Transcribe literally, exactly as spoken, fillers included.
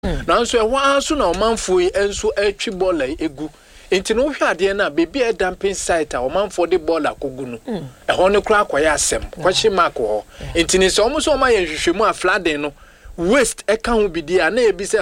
nanso e wa so na omanfo yi enso atwi bola egu enti no hwe ade na bebi e dumping site a omanfo de bola kogu no e ho ne kura akoya asem kwachi mark ho enti ni so omo so omaye hwehwemu a flooding no waste e ka ho bidi a na ebi se